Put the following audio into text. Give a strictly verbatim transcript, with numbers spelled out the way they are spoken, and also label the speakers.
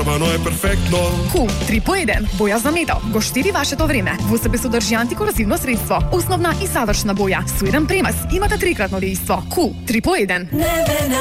Speaker 1: Но е перфектно.
Speaker 2: Кул три по еден, боја за метал, го штеди вашето време. Во себе содржи антикорозивно средство, основна и завршна боја, со еден премес, имате трикратно дејство. Кул три по еден.